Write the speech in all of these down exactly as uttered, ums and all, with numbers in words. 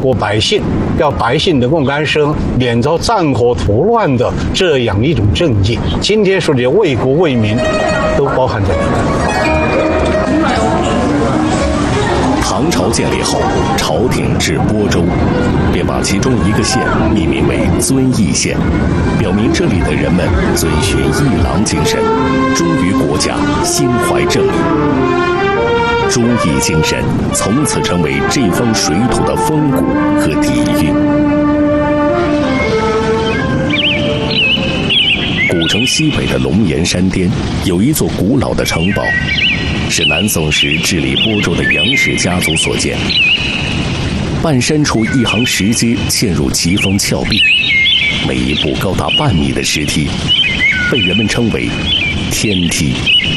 国百姓，要百姓能够安生，免遭战火屠乱的这样一种政绩。今天说的为国为民，都包含在里面。 唐朝建立后，朝廷至播州，便把其中一个县命名为遵义县，表明这里的人们遵循义郎精神，忠于国家，心怀正义。忠义精神从此成为这方水土的风骨和底蕴。古城西北的龙岩山巅有一座古老的城堡，是南宋时治理播州的杨氏家族所建。半山处一行石阶嵌入奇峰峭壁，每一步高达半米的石梯，被人们称为天梯。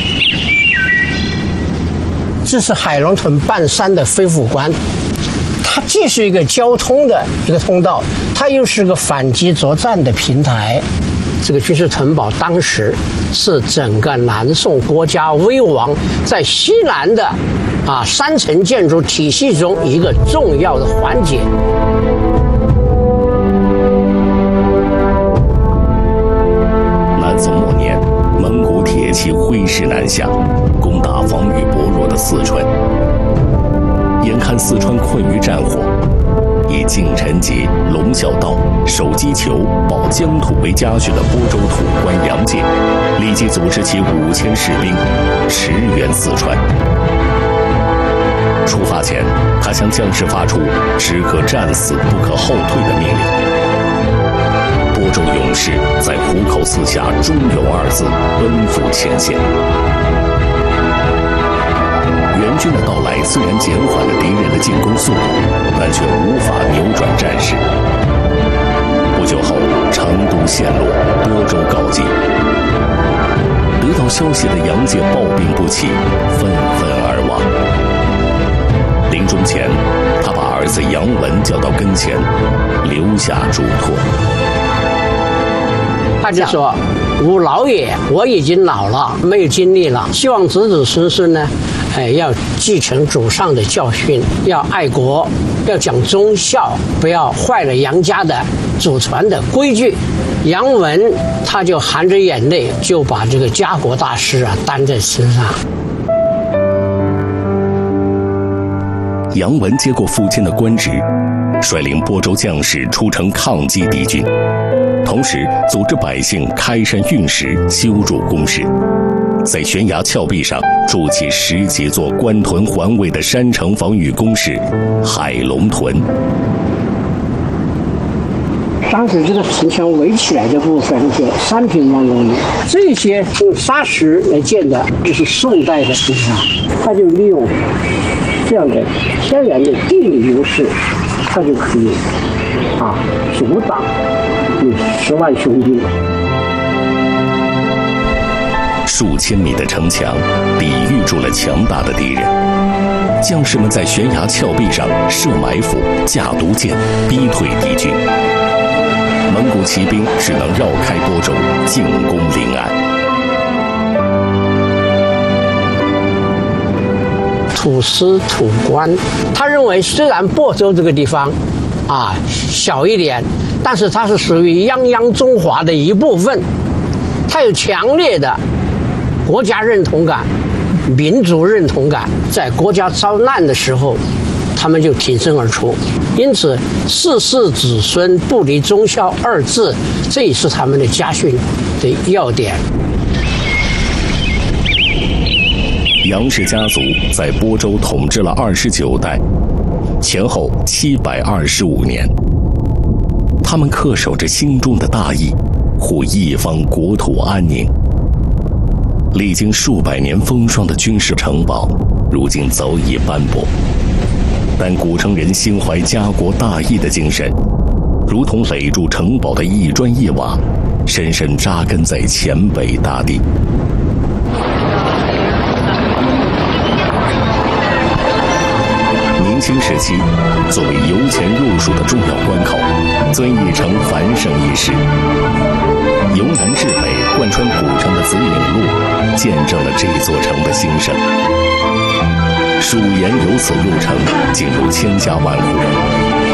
这是海龙屯半山的飞虎关，它既是一个交通的一个通道，它又是个反击作战的平台。这个军事城堡当时是整个南宋国家危亡在西南的啊三层建筑体系中一个重要的环节。 南宋末年，蒙古铁骑挥师南下，攻打防御薄弱的四川。眼看四川困于战火，以敬臣节、龙啸道、守击球、保疆土为家训的播州土官杨介，立即组织其五千士兵驰援四川。出发前，他向将士发出“只可战死，不可后退”的命令。播州勇士在虎口四下“忠勇”二字，奔赴前线。援军的到来虽然减缓了敌人的进攻速度，但却无法扭转战事。不久后，成都陷落，播州告急。得到消息的杨介抱病不起，愤愤而亡。临终前，他把儿子杨文叫到跟前，留下嘱托。 他就说：“吾老也，我已经老了，没有精力了，希望子子孙孙呢，哎，要继承祖上的教训，要爱国，要讲忠孝，不要坏了杨家的祖传的规矩。”杨文他就含着眼泪，就把这个家国大事啊担在身上。 杨文接过父亲的官职，率领播州将士出城抗击敌军，同时组织百姓开山运石，修筑工事，在悬崖峭壁上筑起十几座关屯环卫的山城防御工事海龙屯。 当时这个城墙围起来的部分就三平方公里，这些用砂石来建的，就是宋代的城墙。他就利用这样的天然的地理优势，他就可以啊阻挡有十万雄兵。 数千米的城墙抵御住了强大的敌人，将士们在悬崖峭壁上设埋伏、架毒箭，逼退敌军。蒙古骑兵只能绕开播州，进攻临安。 土司土官，他认为虽然播州这个地方啊小一点，但是它是属于泱泱中华的一部分，它有强烈的国家认同感、民族认同感，在国家遭难的时候，他们就挺身而出。因此，世世子孙不离忠孝二字，这也是他们的家训的要点。 杨氏家族在播州统治了二十九代，前后七百二十五年。他们恪守着心中的大义，护一方国土安宁。历经数百年风霜的军事城堡，如今早已斑驳，但古城人心怀家国大义的精神，如同垒筑城堡的一砖一瓦，深深扎根在黔北大地。明清时期，作为由前入蜀的重要关口，遵义城繁盛一时。由南至北贯穿古城的紫岭路，见证了这座城的兴盛。蜀盐由此入城，进入千家万户。